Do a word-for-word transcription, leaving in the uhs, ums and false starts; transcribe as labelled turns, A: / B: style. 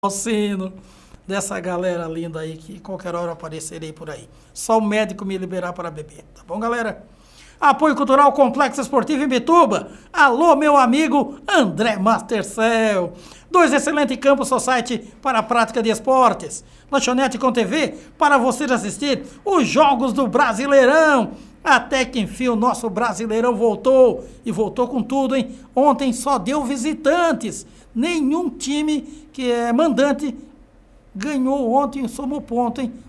A: o sino dessa galera linda aí, que qualquer hora eu aparecerei por aí. Só o médico me liberar para beber, tá bom, galera? Apoio Cultural Complexo Esportivo em Bituba. Alô, meu amigo André Mastercell. Dois excelentes campos society para a prática de esportes. Lanchonete com T V para você assistir os jogos do Brasileirão. Até que enfim o nosso Brasileirão voltou. E voltou com tudo, hein? Ontem só deu visitantes. Nenhum time que é mandante ganhou ontem, somou ponto, hein?